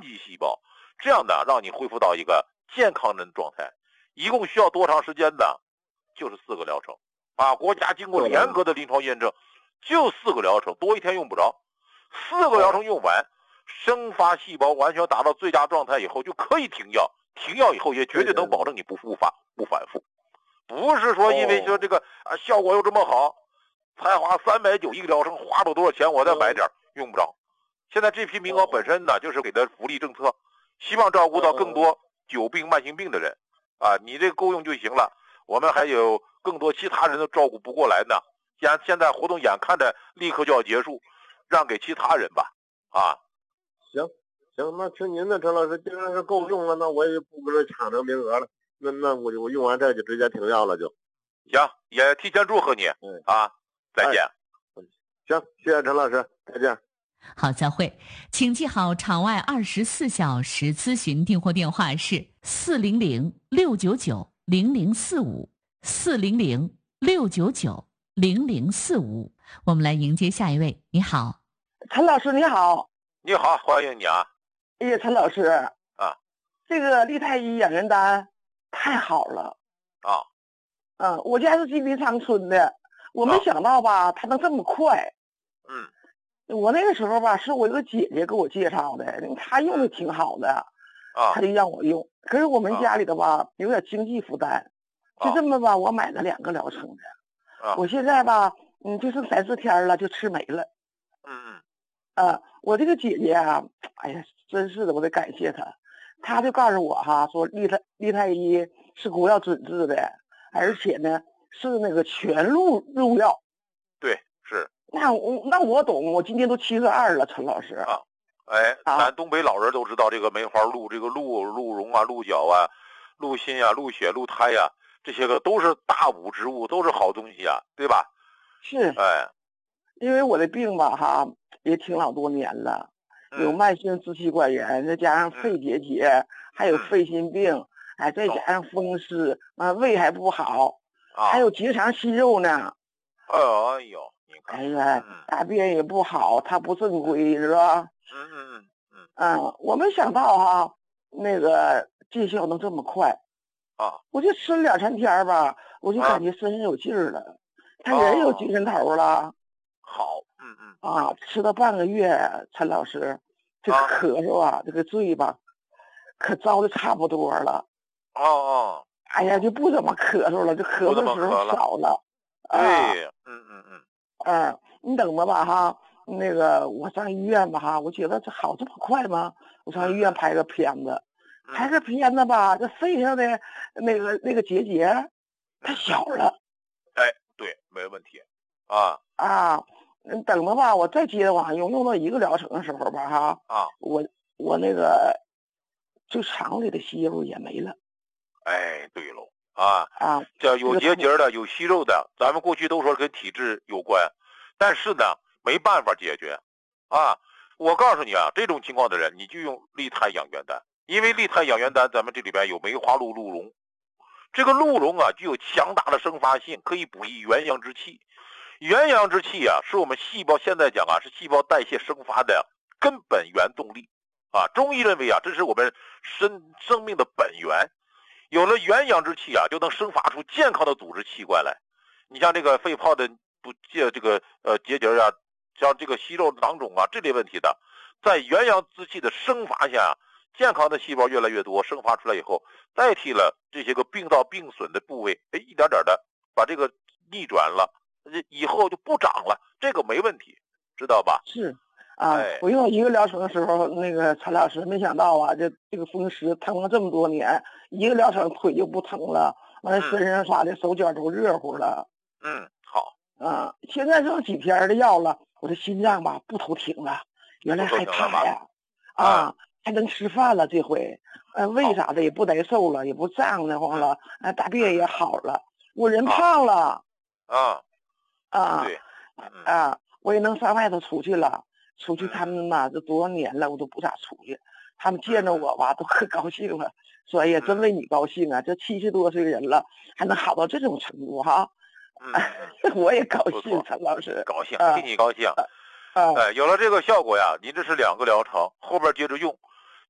肌细胞，这样的让你恢复到一个健康人状态。一共需要多长时间呢？就是4个疗程啊！国家经过严格的临床验证，就4个疗程，多一天用不着。4个疗程用完，生发细胞完全达到最佳状态以后，就可以停药。停药以后也绝对能保证你不反复。不是说因为说这个效果又这么好，才花390一个疗程，花不多少钱我再买点，用不着。现在这批名额本身呢，就是给的福利政策，希望照顾到更多久病慢性病的人啊，你这个够用就行了。我们还有更多其他人都照顾不过来呢。现在活动眼看着立刻就要结束，让给其他人吧。啊， 行，那听您的，陈老师，既然是够用了，那我也不跟着抢这名额了。那我用完这就直接停药了就。 行，也提前祝贺你。啊，再见。 行，谢谢陈老师，再见。 好，再会。请记好场外24小时咨询订货电话是400-699-0045，400-699-0045。我们来迎接下一位。你好， 陈老师，你好。 你好，欢迎你啊。 哎呀，陈老师啊， 这个利泰医养元丹太好了啊。 我家是吉林长春的，我没想到吧，它能这么快。我那个时候吧，是我一个姐姐给我介绍的，她用的挺好的，她就让我用。可是我们家里的吧，有点经济负担，就这么吧，我买了2个疗程的。我现在吧，就剩3、4天了，就吃没了。我这个姐姐啊，哎呀，真是的，我得感谢她。她就告诉我哈，说利泰医是国药准字的，而且呢是那个全入药。 对，是。 那我懂，我今年都72了，陈老师啊。咱东北老人都知道这个梅花鹿，这个鹿茸啊、鹿角啊、鹿心啊、鹿血、鹿胎啊，这些个都是大补之物，都是好东西啊，对吧？ 是。因为我的病吧哈，也挺老多年了，有慢性支气管炎，再加上肺结节，还有肺心病，再加上风湿，胃还不好，还有结肠息肉呢。 哎呦，你看， 哎呀，大便也不好，它不正规，是吧？我没想到哈，那个见效能这么快啊！ 我就吃了2、3天吧，我就感觉身上有劲儿了，他人有精神头了。 好， 吃了半个月，陈老师，这个咳嗽啊，这个罪吧，可遭的差不多了。哎呀，就不怎么咳嗽了，就咳嗽的时候少了。 对， 你等着吧哈，那个我上医院吧哈，我觉得这好这么快吗？我上医院拍个片子，吧，这肺上的那个结节太小了。 对，没问题。 等着吧，我再接着往上用到1个疗程的时候吧哈，我那个就肠里的息肉也没了。 对喽。叫有结节的、有息肉的，咱们过去都说跟体质有关，但是呢，没办法解决。我告诉你啊，这种情况的人，你就用利泰养元丹，因为利泰养元丹，咱们这里边有梅花鹿茸，这个鹿茸啊，具有强大的生发性，可以补益元阳之气。元阳之气啊，是我们细胞现在讲啊，是细胞代谢生发的根本原动力。中医认为啊，这是我们生命的本源。有了元阳之气啊，就能生发出健康的组织器官来。你像这个肺泡的这个结节啊，像这个息肉囊肿啊这类问题的，在元阳之气的生发下，健康的细胞越来越多，生发出来以后，代替了这些个病到病损的部位，一点点的把这个逆转了，以后就不长了，这个没问题，知道吧？ 是。我用1个疗程的时候，那个陈老师没想到啊，这个风湿疼了这么多年，1个疗程腿就不疼了，完了身上啥的手脚都热乎了。 好。 现在剩几天的药了，我的心脏吧不头挺了，原来害怕呀。还能吃饭了这回，胃啥的也不难受了，也不胀得慌了，大便也好了，我人胖了。 对。 我也能上外头出去了。出去他们嘛，这多少年了，我都不咋出去。他们见着我吧，都可高兴了，说：“哎呀，真为你高兴啊！这70多岁人了，还能好到这种程度哈。”我也高兴，陈老师， 高兴，替你高兴。有了这个效果呀，您这是2个疗程，后边接着用。